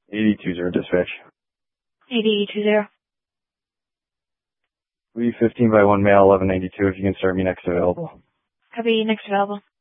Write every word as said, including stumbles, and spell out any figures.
eighty-two zero dispatch. eighty two zero. We fifteen by one male, eleven ninety-two, if you can start me next available. Copy, next available.